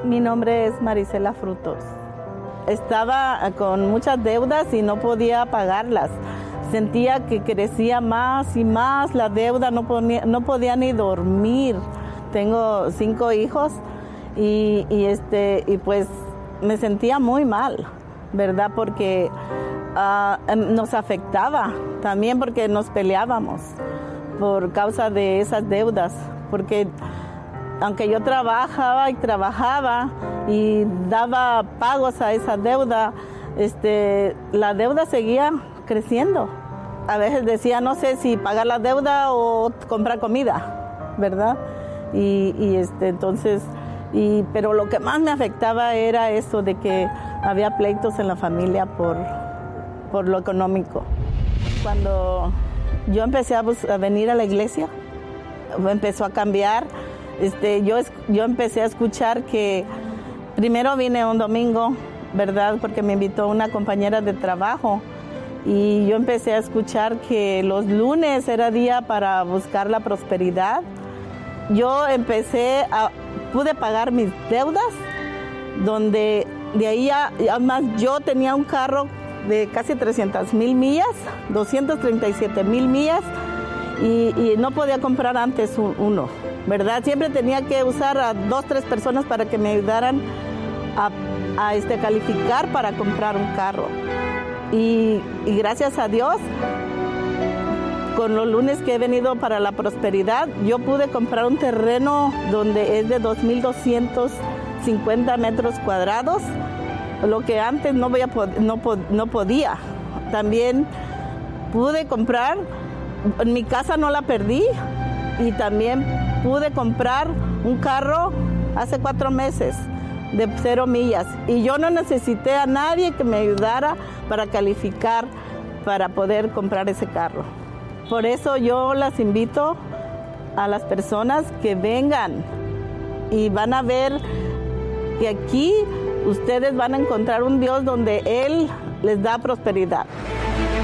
Mi nombre es Marisela Frutos. Estaba con muchas deudas y no podía pagarlas. Sentía que crecía más y más la deuda, no podía ni dormir. Tengo 5 hijos y pues me sentía muy mal, ¿verdad? Porque nos afectaba también, porque nos peleábamos por causa de esas deudas, porque aunque yo trabajaba y daba pagos a esa deuda, la deuda seguía creciendo. A veces decía, no sé si pagar la deuda o comprar comida, ¿verdad? Pero lo que más me afectaba era eso de que había pleitos en la familia por lo económico. Cuando yo empecé a venir a la iglesia, empezó a cambiar. Yo empecé a escuchar que primero vine un domingo, ¿verdad? Porque me invitó una compañera de trabajo y yo empecé a escuchar que los lunes era día para buscar la prosperidad. Yo pude pagar mis deudas, donde de ahí además yo tenía un carro de casi 300,000 millas, 237,000 millas y no podía comprar antes uno, ¿verdad? Siempre tenía que usar a 2, 3 personas para que me ayudaran a calificar para comprar un carro. Y gracias a Dios, con los lunes que he venido para la prosperidad, yo pude comprar un terreno donde es de 2,250 metros cuadrados, lo que antes no podía. También pude comprar, mi casa no la perdí, y también pude comprar un carro hace 4 meses de 0 millas. Y yo no necesité a nadie que me ayudara para calificar para poder comprar ese carro. Por eso yo las invito a las personas que vengan y van a ver que aquí ustedes van a encontrar un Dios donde Él les da prosperidad.